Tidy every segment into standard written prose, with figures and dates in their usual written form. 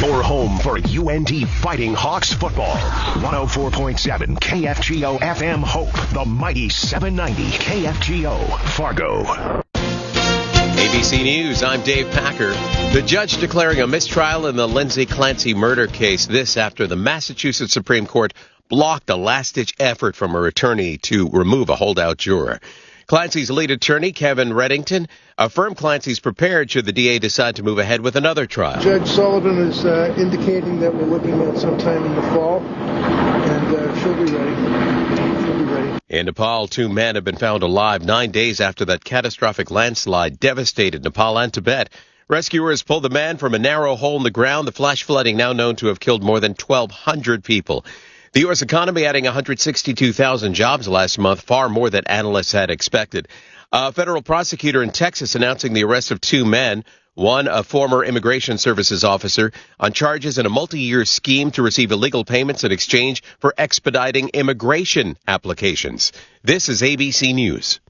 Your home for UNT Fighting Hawks football. 104.7 KFGO FM Hope. The mighty 790 KFGO Fargo. ABC News, I'm Dave Packer. The judge declaring a mistrial in the Lindsay Clancy murder case. This after the Massachusetts Supreme Court blocked a last-ditch effort from her attorney to remove a holdout juror. Clancy's lead attorney, Kevin Reddington, affirmed Clancy's prepared should the DA decide to move ahead with another trial. Judge Sullivan is indicating that we're looking at sometime in the fall, and she'll be ready. In Nepal, 2 men have been found alive 9 days after that catastrophic landslide devastated Nepal and Tibet. Rescuers pulled the man from a narrow hole in the ground, the flash flooding now known to have killed more than 1,200 people. The U.S. economy adding 162,000 jobs last month, far more than analysts had expected. A federal prosecutor in Texas announcing the arrest of 2 men, one a former Immigration Services officer, on charges in a multi-year scheme to receive illegal payments in exchange for expediting immigration applications. This is ABC News.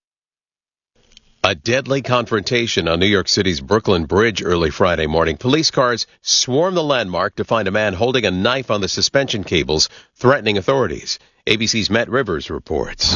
A deadly confrontation on New York City's Brooklyn Bridge early Friday morning. Police cars swarmed the landmark to find a man holding a knife on the suspension cables, threatening authorities. ABC's Matt Rivers reports.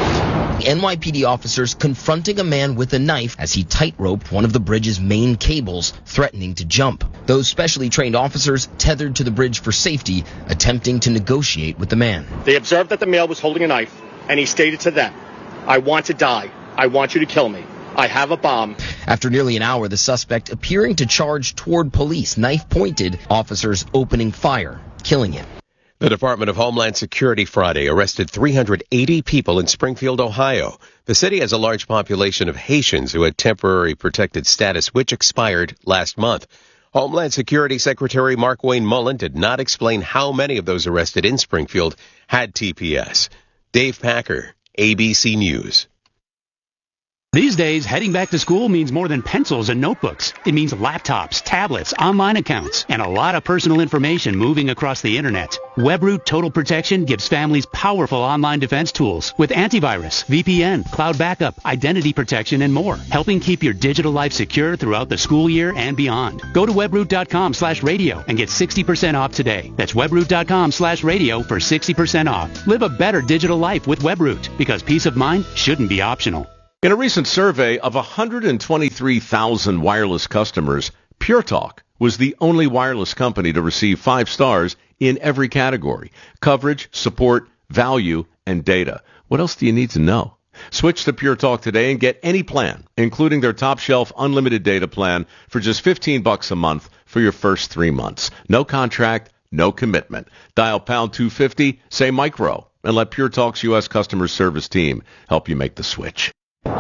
NYPD officers confronting a man with a knife as he tight-roped one of the bridge's main cables, threatening to jump. Those specially trained officers tethered to the bridge for safety, attempting to negotiate with the man. They observed that the male was holding a knife, and he stated to them, "I want to die. I want you to kill me. I have a bomb." After nearly an hour, the suspect appearing to charge toward police, knife pointed, officers opening fire, killing him. The Department of Homeland Security Friday arrested 380 people in Springfield, Ohio. The city has a large population of Haitians who had temporary protected status, which expired last month. Homeland Security Secretary Markwayne Mullin did not explain how many of those arrested in Springfield had TPS. Dave Packer, ABC News. These days, heading back to school means more than pencils and notebooks. It means laptops, tablets, online accounts, and a lot of personal information moving across the internet. WebRoot Total Protection gives families powerful online defense tools with antivirus, VPN, cloud backup, identity protection, and more, helping keep your digital life secure throughout the school year and beyond. Go to webroot.com/radio and get 60% off today. That's webroot.com/radio for 60% off. Live a better digital life with WebRoot, because peace of mind shouldn't be optional. In a recent survey of 123,000 wireless customers, Pure Talk was the only wireless company to receive 5 stars in every category: coverage, support, value, and data. What else do you need to know? Switch to Pure Talk today and get any plan, including their top shelf unlimited data plan, for just $15 a month for your first 3 months. No contract, no commitment. Dial pound 250, say micro, and let Pure Talk's U.S. customer service team help you make the switch.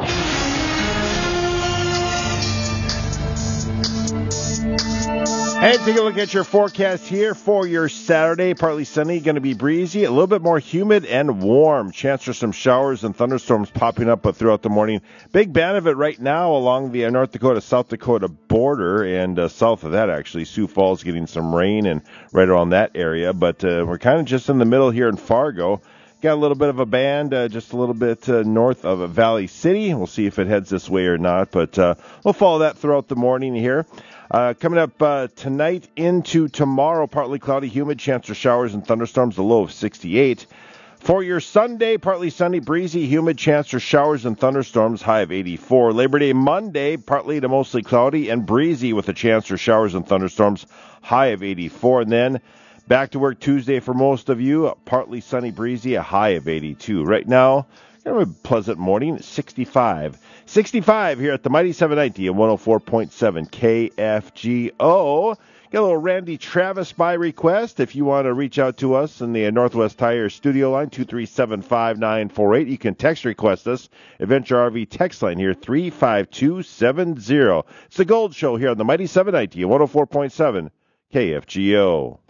Hey, take a look at your forecast here for your Saturday. Partly sunny, going to be breezy, a little bit more humid and warm. Chance for some showers and thunderstorms popping up throughout the morning. Big band of it right now along the North Dakota-South Dakota border, and south of that, actually, Sioux Falls getting some rain and right around that area. But we're kind of just in the middle here in Fargo. Got a little bit of a band just a little bit north of Valley City. We'll see if it heads this way or not, but we'll follow that throughout the morning here. Coming up tonight into tomorrow, partly cloudy, humid, chance for showers and thunderstorms, a low of 68. For your Sunday, partly sunny, breezy, humid, chance for showers and thunderstorms, high of 84. Labor Day Monday, partly to mostly cloudy and breezy with a chance for showers and thunderstorms, high of 84. And then back to work Tuesday for most of you, partly sunny, breezy, a high of 82. Right now, kind of a pleasant morning, 65. 65 here at the Mighty 790 and 104.7 KFGO. Got a little Randy Travis by request. If you want to reach out to us in the Northwest Tire studio line, 237-5948. You can text request us. Adventure RV text line here, 35270. It's the Gold Show here on the Mighty 790 and 104.7 KFGO.